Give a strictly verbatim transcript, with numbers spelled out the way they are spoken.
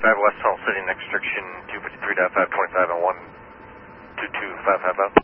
twenty-five West Salt City, next restriction two fifty-three point five twenty-five and one two two five five zero.